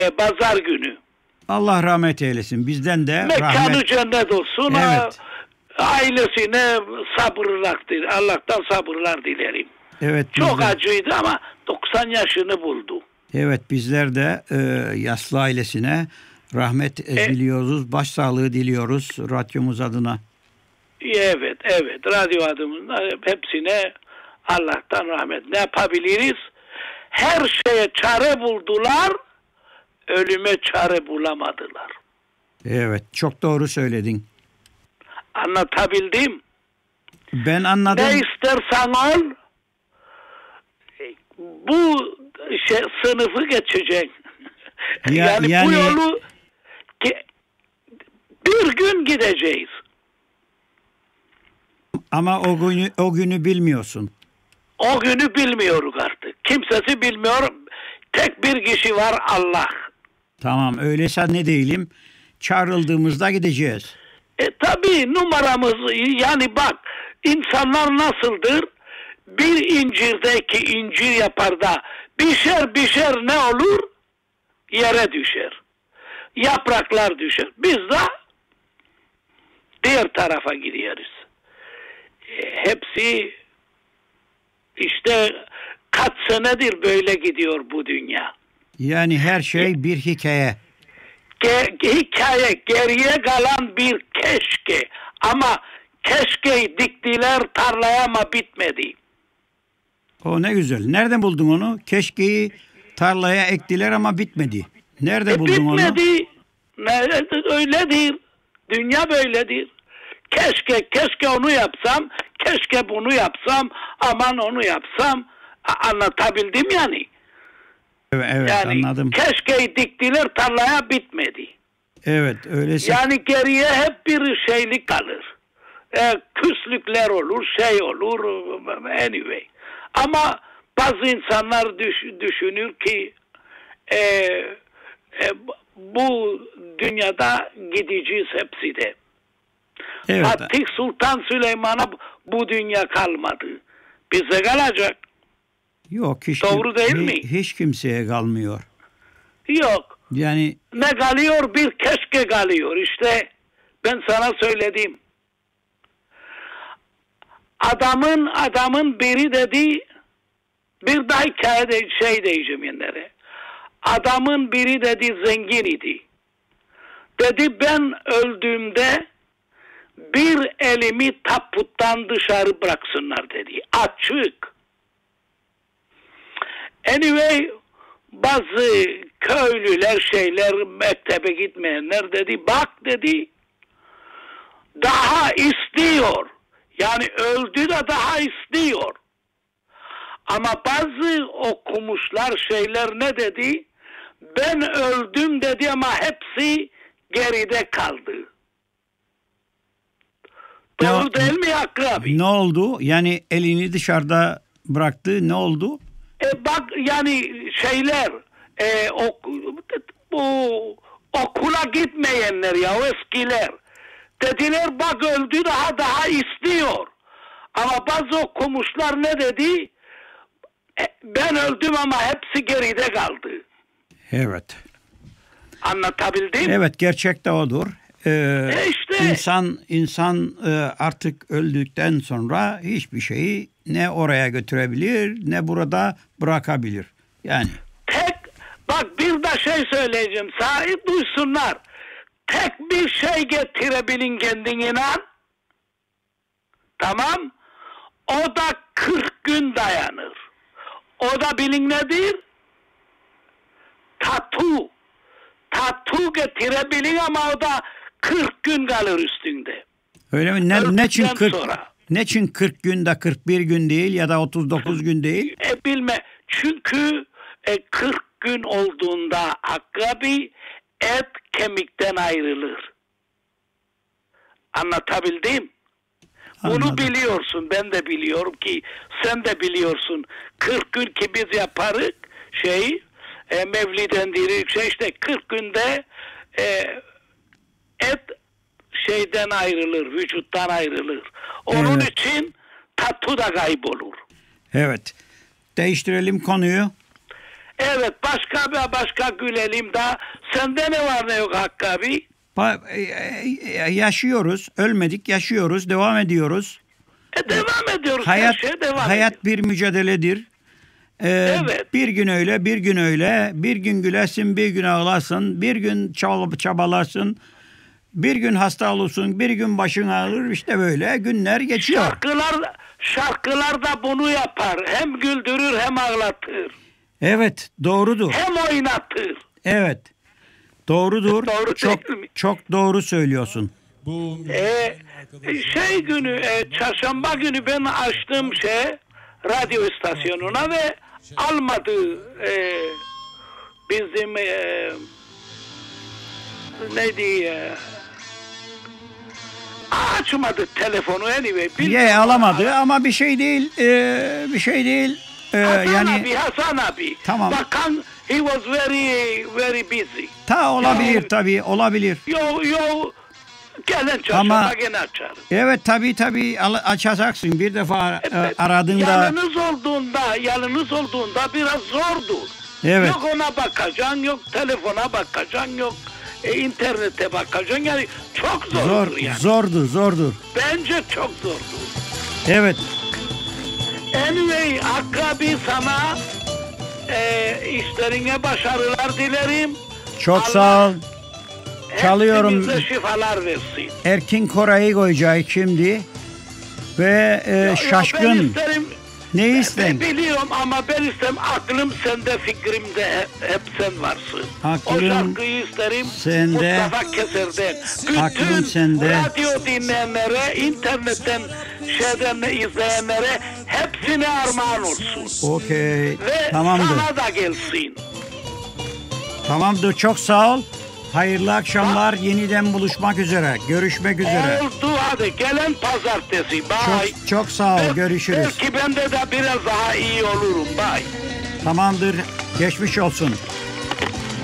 Pazar günü. Allah rahmet eylesin. Bizden de Mekanı rahmet. cennet olsun. Evet. Ailesine Allah'tan sabırlar dilerim. Evet. Çok bizden- acıydı ama 90 yaşını buldu. Evet, bizler de yaslı ailesine rahmet diliyoruz. Başsağlığı diliyoruz radyomuz adına. Evet. Radyo adımında hepsine Allah'tan rahmet. Ne yapabiliriz? Her şeye çare buldular, ölüme çare bulamadılar. Evet, çok doğru söyledin. Anlatabildim. Ben anladım. Ne istersen ol, bu sınıfı geçeceksin. Yani bu yolu bir gün gideceğiz. Ama o günü bilmiyorsun. O günü bilmiyoruz artık. Kimsesi bilmiyor. Tek bir kişi var, Allah. Tamam, öyleyse ne diyelim? Çağrıldığımızda gideceğiz. Tabii numaramız, yani bak, insanlar nasıldır? Bir incirdeki incir yapar da bişer ne olur? Yere düşer. Yapraklar düşer. Biz de diğer tarafa gidiyoruz. Hepsi işte kaç senedir böyle gidiyor bu dünya. Yani her şey bir hikaye. Hikaye, geriye kalan bir keşke. Ama keşkeyi diktiler tarlaya ama bitmedi. O ne güzel. Nereden buldun onu? Keşkeyi tarlaya ektiler ama bitmedi. Nerede buldun onu? Bitmedi. Öyledir. Dünya böyledir. Keşke onu yapsam, keşke bunu yapsam, aman onu yapsam. Anlatabildim yani. Evet, yani anladım. Keşkeyi diktiler tarlaya bitmedi. Evet, öyleyse. Yani geriye hep bir şeylik kalır. Küslükler olur, şey olur, anyway. Ama bazı insanlar düşünür ki bu dünyada gideceğiz hepsi de. Evet. Fatih Sultan Süleyman'a bu dünya kalmadı. Bize kalacak. Yok, Doğru değil mi? Hiç kimseye kalmıyor. Yok. Yani ne kalıyor? Bir keşke kalıyor. İşte ben sana söyledim. Adamın biri dedi, bir daha hikayede şey diyeceğim yenilere. Adamın biri dedi zengin idi. Dedi ben öldüğümde bir elimi taputtan dışarı bıraksınlar dedi. Açık. Anyway, bazı köylüler mektebe gitmeyenler dedi, bak dedi, daha istiyor. Yani öldü de daha istiyor. Ama bazı okumuşlar ne dedi, ben öldüm dedi ama hepsi geride kaldı. Doğru değil mi Hakkı abi? Ne oldu? Yani elini dışarıda bıraktı. Ne oldu? Bak yani bu okula gitmeyenler ya, o eskiler dediler bak öldü daha istiyor. Ama bazı okumuşlar ne dedi? Ben öldüm ama hepsi geride kaldı. Evet. Anlatabildim? Evet, gerçek de odur. İşte. İnsan artık öldükten sonra hiçbir şeyi ne oraya götürebilir ne burada bırakabilir. Yani. Bak bir de söyleyeceğim. Sahip duysunlar. Tek bir şey getirebilin kendine. Tamam. O da 40 gün dayanır. O da bilin nedir? Tatu getirebilin ama o da 40 gün kalır üstünde. Öyle mi? Ne için 40 günde 41 gün değil ya da 39 gün değil? Bilme. Çünkü 40 gün olduğunda akrabi et kemikten ayrılır. Anlatabildim? Anladım. Bunu biliyorsun. Ben de biliyorum ki sen de biliyorsun. 40 gün ki biz yaparız mevliden dirik işte 40 günde et şeyden ayrılır, vücuttan ayrılır. Onun için tatu da kaybolur. Evet. Değiştirelim konuyu. Evet, başka gülelim da. Sende ne var ne yok Hakkı abi? Yaşıyoruz, ölmedik, yaşıyoruz, devam ediyoruz. Devam ediyoruz. Hayat, Her şeye devam hayat ediyoruz. bir mücadeledir. Evet. Bir gün öyle, bir gün öyle. Bir gün gülersin, bir gün ağlarsın. Bir gün çabalarsın. Bir gün hasta olursun, bir gün başın ağrır. İşte böyle günler geçiyor. Şarkılar da bunu yapar. Hem güldürür hem ağlatır. Evet, doğrudur. Hem oynatır. Evet. Doğrudur. Doğru çok değil mi? çok doğru söylüyorsun. Çarşamba günü ben açtım radyo istasyonuna ve almadı bizim neydi açmadı telefonu anyway. Alamadı ama bir şey değil. Bir şey değil. Hasan abi. Tamam. Bakan he was very very busy. Olabilir tabii, olabilir. Yo gelen çarşamba gene açarım. Evet tabii açacaksın. Bir defa aradığında. Yalnız olduğunda biraz zordur. Evet. Yok ona bakacaksın, yok telefona bakacaksın, yok internete bakacaksın. Yani çok zordur yani. Zordur. Bence çok zordur. Evet. Anyway Hakkı abi sana işlerine başarılar dilerim. Çok sağ ol. Çalıyorum. Hepimize şifalar versin. Erkin Koray'ı koyacağız şimdi. Ve şaşkın. Ben isterim, ne isterim? Biliyorum ama ben isterim aklım sende, fikrimde hep sen varsın. Aklım o şarkıyı isterim sende. Mustafa Keser'den. Aklım Bütün sende. radyo dinleyenlere, internetten izleyenlere hepsine armağan olsun. Okey. Ve tamamdır. sana da gelsin. Tamamdır. Çok sağ ol. Hayırlı akşamlar. Yeniden buluşmak üzere. Görüşmek üzere. Oldu hadi. Gelen pazartesi. Bye. Çok sağ ol. Görüşürüz. Belki bende de biraz daha iyi olurum. Bye. Tamamdır. Geçmiş olsun.